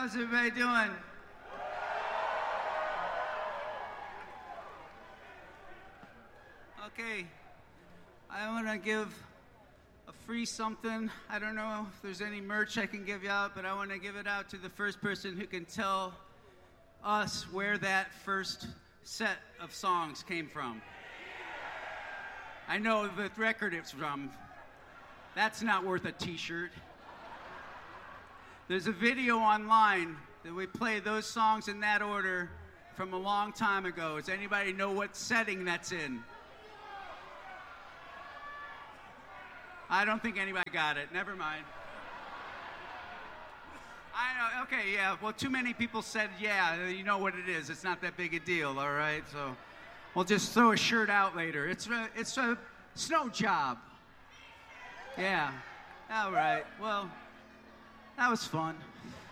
How's everybody doing? Okay, I want to give a free something. I don't know if there's any merch I can give you out, but I want to give it out to the first person who can tell us where that first set of songs came from. I know the record it's from. That's not worth a t-shirt. There's a video online that we play those songs in that order from a long time ago. Does anybody know what setting that's in? I don't think anybody got it. Never mind. I know. Okay, yeah. Well, too many people said, yeah, you know what it is. It's not that big a deal, all right? So we'll just throw a shirt out later. It's a snow job. Yeah. All right. Well, that was fun.